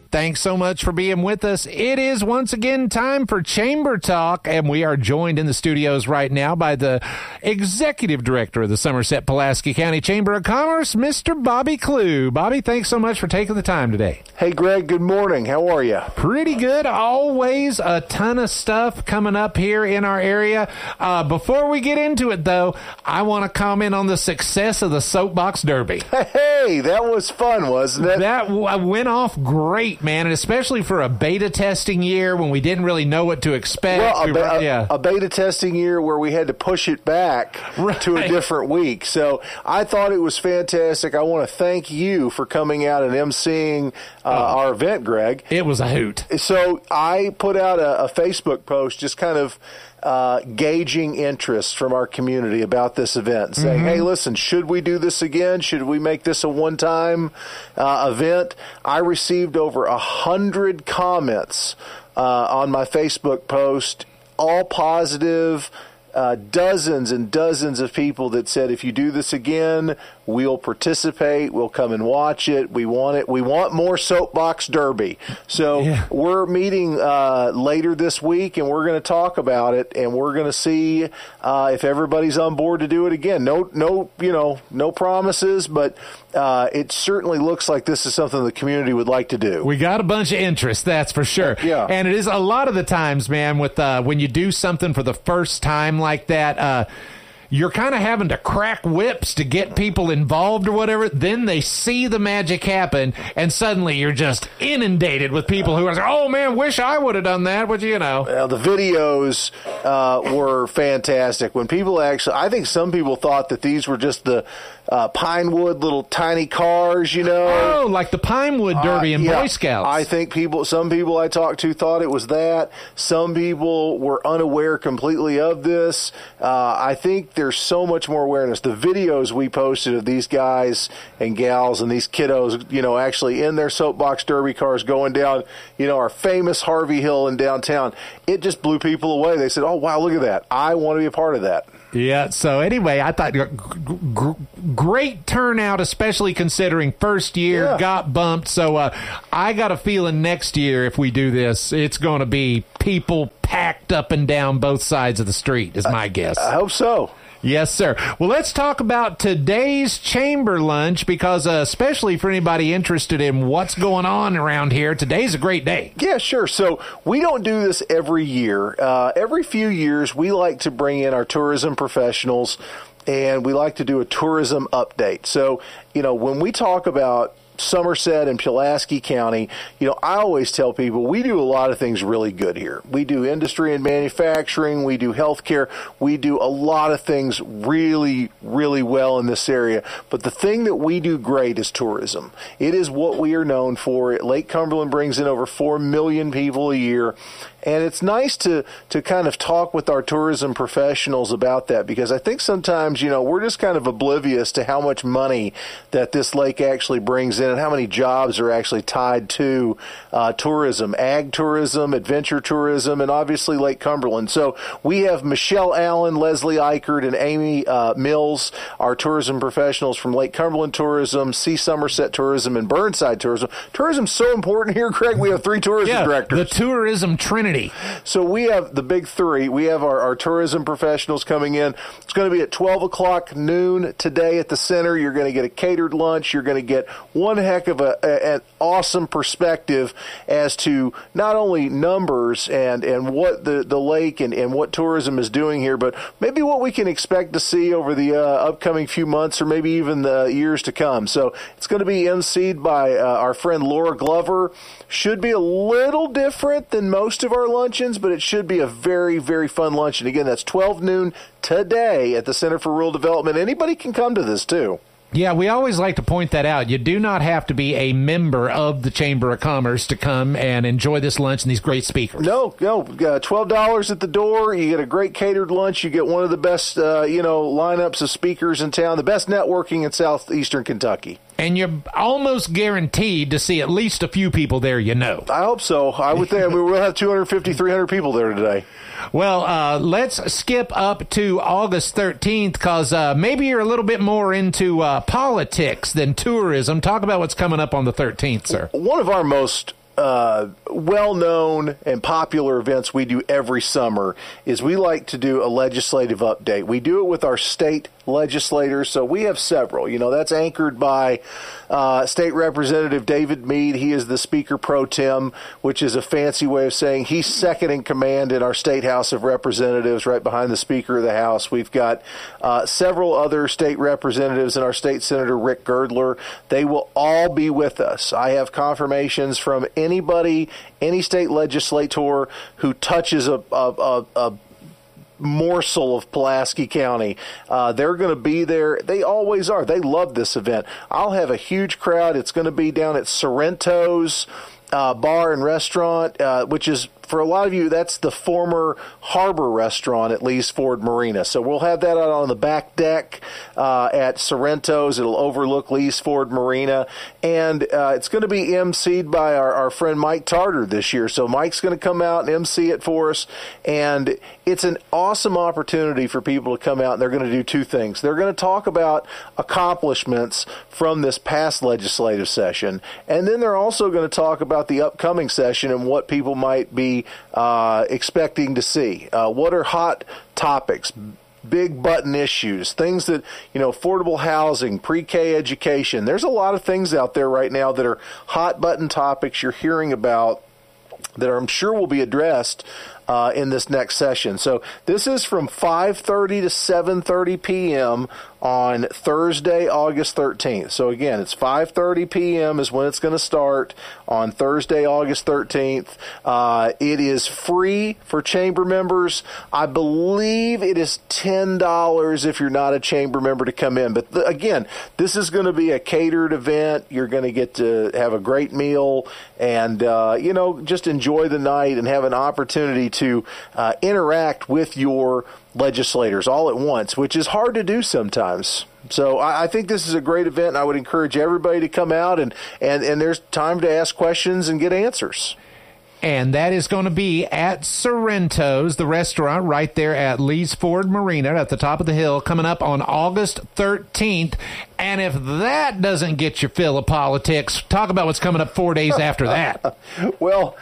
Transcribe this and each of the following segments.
Thanks so much for being with us. It is once again time for Chamber Talk, and we are joined in the studios right now by the Executive Director of the Somerset-Pulaski County Chamber of Commerce, Mr. Bobby Clue. Bobby, thanks so much for taking the time today. Hey, Greg, good morning. How are you? Pretty good. Always a ton of stuff coming up here in our area. Before we get into it, though, I want to comment on the success of the Soapbox Derby. Hey, that was fun, wasn't it? That went off great, man, and especially for a beta testing year when we didn't really know what to expect. Well, a beta testing year where we had to push it back to a different week. So I thought it was fantastic. I want to thank you for coming out and emceeing our event, Greg. It was a hoot. So I put out a Facebook post just kind of gauging interest from our community about this event, saying, hey, listen, should we do this again? Should we make this a one-time event? I received over 100 comments on my Facebook post, all positive, dozens and dozens of people that said, if you do this again, we'll participate. We'll come and watch it. We want it. We want more Soapbox Derby. So we're meeting later this week, and we're going to talk about it, and we're going to see if everybody's on board to do it again. No promises, but it certainly looks like this is something the community would like to do. We got a bunch of interest, that's for sure. Yeah. And it is a lot of the times, man, with when you do something for the first time like that, you're kind of having to crack whips to get people involved or whatever. Then they see the magic happen, and suddenly you're just inundated with people who are like, oh, man, wish I would have done that. But, Well, the videos were fantastic. When people actually, I think some people thought that these were just the Pinewood little tiny cars, Oh, like the Pinewood Derby in Boy Scouts. I think some people I talked to thought it was that. Some people were unaware completely of this. I think there's so much more awareness. The videos we posted of these guys and gals and these kiddos, actually in their Soapbox Derby cars going down, our famous Harvey Hill in downtown, it just blew people away. They said, oh, wow, look at that. I want to be a part of that. Yeah, so anyway, I thought great turnout, especially considering first year got bumped. So I got a feeling next year, if we do this, it's going to be people packed up and down both sides of the street, is my guess. I hope so. Yes, sir. Well, let's talk about today's chamber lunch because especially for anybody interested in what's going on around here, today's a great day. Yeah, sure. So we don't do this every year. Every few years, we like to bring in our tourism professionals, and we like to do a tourism update. So, when we talk about Somerset and Pulaski County, I always tell people we do a lot of things really good here. We do industry and manufacturing. We do healthcare. We do a lot of things really, really well in this area. But the thing that we do great is tourism. It is what we are known for. Lake Cumberland brings in over 4 million people a year. And it's nice to kind of talk with our tourism professionals about that because I think sometimes, we're just kind of oblivious to how much money that this lake actually brings in and how many jobs are actually tied to tourism, ag tourism, adventure tourism, and obviously Lake Cumberland. So we have Michelle Allen, Leslie Eichert, and Amy Mills, our tourism professionals from Lake Cumberland Tourism, Sea Somerset Tourism, and Burnside Tourism. Tourism's so important here, Craig. We have 3 tourism directors. The tourism trinity. So we have the big 3. We have our tourism professionals coming in. It's going to be at 12 o'clock noon today at the center. You're going to get a catered lunch. You're going to get one heck of an awesome perspective as to not only numbers and what the lake and what tourism is doing here, but maybe what we can expect to see over the upcoming few months or maybe even the years to come. So it's going to be emceed by our friend Laura Glover. Should be a little different than most of our luncheons, but it should be a very, very fun luncheon. Again, that's 12 noon today at the Center for Rural Development. Anybody can come to this, too. Yeah, we always like to point that out. You do not have to be a member of the Chamber of Commerce to come and enjoy this lunch and these great speakers. No, $12 at the door. You get a great catered lunch. You get one of the best, lineups of speakers in town, the best networking in southeastern Kentucky. And you're almost guaranteed to see at least a few people there I hope so. I would think we'll have 250, 300 people there today. Well, let's skip up to August 13th because maybe you're a little bit more into politics than tourism. Talk about what's coming up on the 13th, sir. One of our most well-known and popular events we do every summer is we like to do a legislative update. We do it with our state legislators, so we have several. That's anchored by State Representative David Mead. He is the Speaker Pro Tem, which is a fancy way of saying he's second in command in our State House of Representatives, right behind the Speaker of the House. We've got several other state representatives and our State Senator Rick Girdler. They will all be with us. I have confirmations from anybody, any state legislator who touches a morsel of Pulaski County. They're going to be there. They always are. They love this event. I'll have a huge crowd. It's going to be down at Sorrento's bar and restaurant, which is, for a lot of you, that's the former harbor restaurant at Lee's Ford Marina. So we'll have that out on the back deck at Sorrento's. It'll overlook Lee's Ford Marina. And it's going to be emceed by our friend Mike Tarter this year. So Mike's going to come out and MC it for us. And it's an awesome opportunity for people to come out, and they're going to do two things. They're going to talk about accomplishments from this past legislative session. And then they're also going to talk about the upcoming session and what people might be expecting to see. What are hot topics, big button issues, things that, affordable housing, pre-K education. There's a lot of things out there right now that are hot button topics you're hearing about that I'm sure will be addressed in this next session. So this is from 5:30 to 7:30 p.m. on Thursday, August 13th. So again, it's 5:30 p.m. is when it's going to start on Thursday, August 13th. It is free for chamber members. I believe it is $10 if you're not a chamber member to come in. But again, this is going to be a catered event. You're going to get to have a great meal and, just enjoy the night and have an opportunity to interact with your legislators all at once, which is hard to do sometimes. So I think this is a great event, and I would encourage everybody to come out, and there's time to ask questions and get answers. And that is going to be at Sorrento's, the restaurant right there at Lee's Ford Marina at the top of the hill, coming up on August 13th. And if that doesn't get your fill of politics, talk about what's coming up 4 days after that. Well,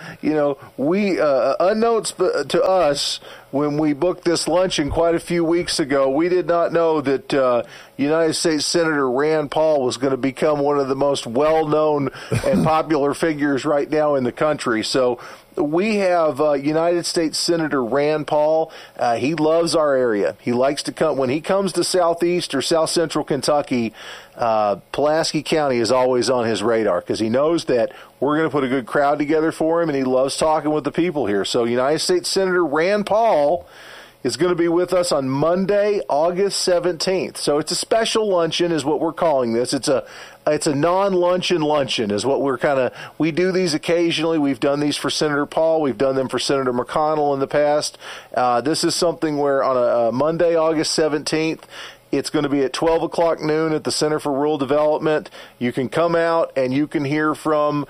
we, unknowns to us, when we booked this luncheon quite a few weeks ago, we did not know that United States Senator Rand Paul was going to become one of the most well-known and popular figures right now in the country. So we have United States Senator Rand Paul. He loves our area. He likes to come. When he comes to Southeast or South Central Kentucky, Pulaski County is always on his radar because he knows that we're going to put a good crowd together for him, and he loves talking with the people here. So United States Senator Rand Paul is going to be with us on Monday, August 17th. So it's a special luncheon is what we're calling this. It's a non-luncheon luncheon is what we do these occasionally. We've done these for Senator Paul. We've done them for Senator McConnell in the past. This is something where on a Monday, August 17th, it's going to be at 12 o'clock noon at the Center for Rural Development. You can come out and you can hear from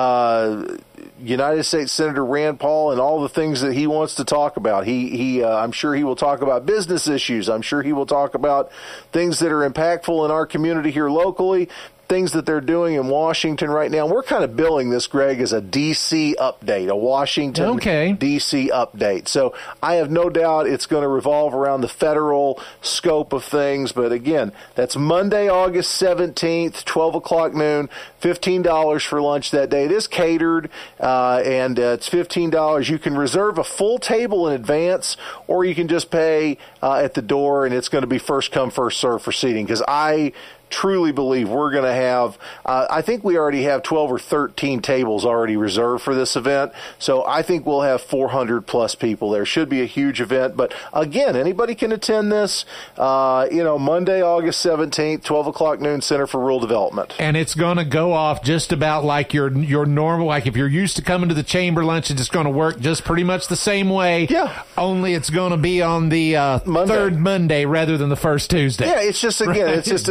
United States Senator Rand Paul and all the things that he wants to talk about. I'm sure he will talk about business issues. I'm sure he will talk about things that are impactful in our community here locally, things that they're doing in Washington right now. We're kind of billing this, Greg, as a D.C. update, a Washington, D.C. update. So I have no doubt it's going to revolve around the federal scope of things. But again, that's Monday, August 17th, 12 o'clock noon, $15 for lunch that day. It is catered, and it's $15. You can reserve a full table in advance, or you can just pay at the door, and it's going to be first come, first serve for seating, because I truly believe we're going to have, I think we already have 12 or 13 tables already reserved for this event. So I think we'll have 400 plus people there. Should be a huge event. But again, anybody can attend this, Monday, August 17th, 12 o'clock noon, Center for Rural Development. And it's going to go off just about like your normal, like if you're used to coming to the chamber lunch, it's going to work just pretty much the same way. Yeah. Only it's going to be on the third Monday rather than the first Tuesday. Yeah, it's just, again, right?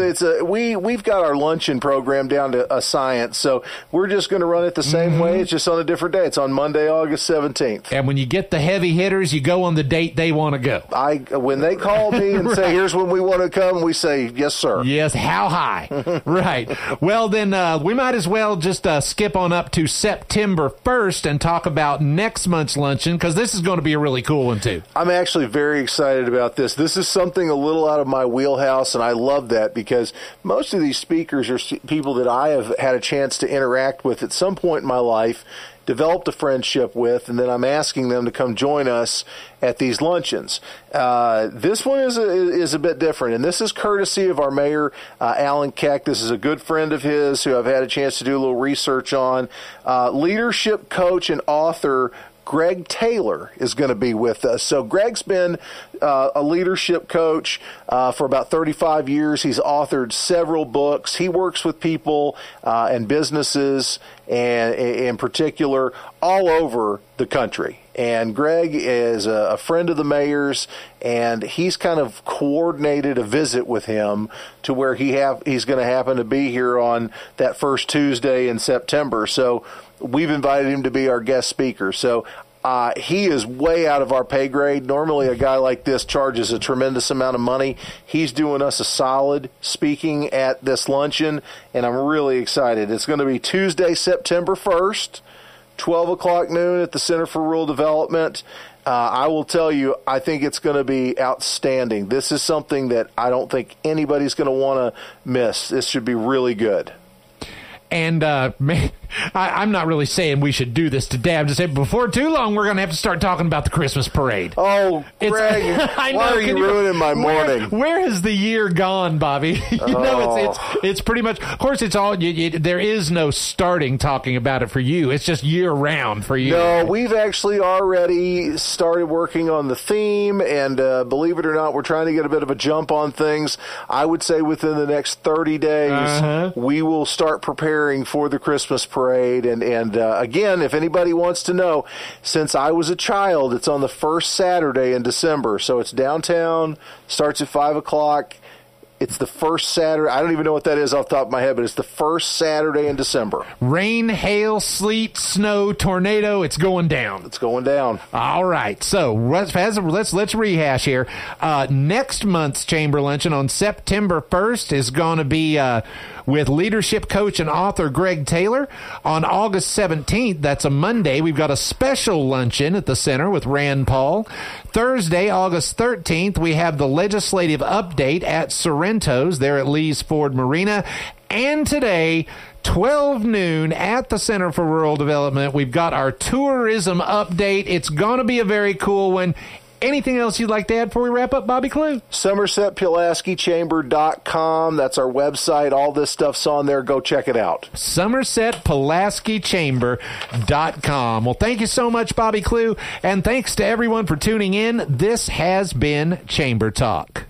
we've got our luncheon program down to a science, so we're just going to run it the same way. It's just on a different day. It's on Monday, August 17th. And when you get the heavy hitters, you go on the date they want to go. When they call me and say, here's when we want to come, we say, yes, sir. Yes, how high? Right. Well, then we might as well just skip on up to September 1st and talk about next month's luncheon, because this is going to be a really cool one, too. I'm actually very excited about this. This is something a little out of my wheelhouse, and I love that because most of these speakers are people that I have had a chance to interact with at some point in my life, developed a friendship with, and then I'm asking them to come join us at these luncheons. This one is a bit different, and this is courtesy of our mayor, Alan Keck. This is a good friend of his who I've had a chance to do a little research on. Leadership coach and author Greg Taylor is going to be with us. So Greg's been a leadership coach for about 35 years. He's authored several books. He works with people and businesses, and in particular, all over the country. And Greg is a friend of the mayor's, and he's kind of coordinated a visit with him to where he's going to happen to be here on that first Tuesday in September. So we've invited him to be our guest speaker. So he is way out of our pay grade. Normally a guy like this charges a tremendous amount of money. He's doing us a solid speaking at this luncheon, and I'm really excited. It's going to be Tuesday, September 1st, 12 o'clock noon at the Center for Rural Development. I will tell you, I think it's going to be outstanding. This is something that I don't think anybody's going to want to miss. This should be really good. And I'm not really saying we should do this today. I'm just saying before too long, we're going to have to start talking about the Christmas parade. Oh, Greg, why are you ruining my morning? Where has the year gone, Bobby? It's pretty much, of course, it's all, there is no starting talking about it for you. It's just year round for you. No, we've actually already started working on the theme, and believe it or not, we're trying to get a bit of a jump on things. I would say within the next 30 days, we will start preparing for the Christmas parade. And again, if anybody wants to know, since I was a child, it's on the first Saturday in December. So it's downtown, starts at 5 o'clock. It's the first Saturday. I don't even know what that is off the top of my head, but it's the first Saturday in December. Rain, hail, sleet, snow, tornado, it's going down. It's going down. All right. So let's rehash here. Next month's Chamber Luncheon on September 1st is going to be with leadership coach and author Greg Taylor. On August 17th, that's a Monday, we've got a special luncheon at the center with Rand Paul. Thursday, August 13th, we have the legislative update at Sorrento's there at Lee's Ford Marina. And today, 12 noon at the Center for Rural Development, we've got our tourism update. It's going to be a very cool one. Anything else you'd like to add before we wrap up, Bobby Clue? SomersetPulaskiChamber.com. That's our website. All this stuff's on there. Go check it out. SomersetPulaskiChamber.com. Well, thank you so much, Bobby Clue, and thanks to everyone for tuning in. This has been Chamber Talk.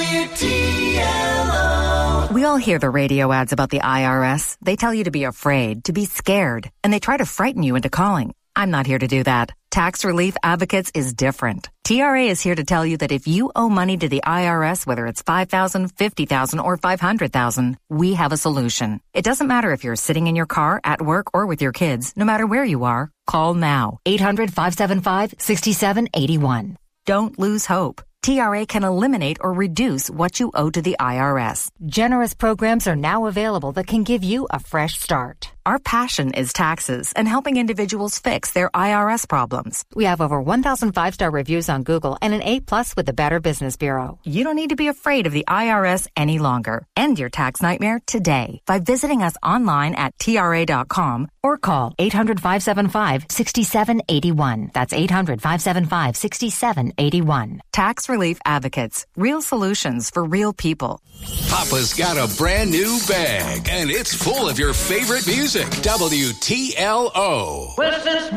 WTLO. We all hear the radio ads about the IRS. They tell you to be afraid, to be scared, and they try to frighten you into calling. I'm not here to do that. Tax Relief Advocates is different. TRA is here to tell you that if you owe money to the IRS, whether it's $5,000, $50,000, or $500,000, we have a solution. It doesn't matter if you're sitting in your car, at work, or with your kids. No matter where you are, call now. 800-575-6781. Don't lose hope. TRA can eliminate or reduce what you owe to the IRS. Generous programs are now available that can give you a fresh start. Our passion is taxes and helping individuals fix their IRS problems. We have over 1,000 5-star reviews on Google and an A+ with the Better Business Bureau. You don't need to be afraid of the IRS any longer. End your tax nightmare today by visiting us online at TRA.com or call 800-575-6781. That's 800-575-6781. Tax Relief Advocates. Real solutions for real people. Papa's got a brand new bag, and it's full of your favorite music. WTLO.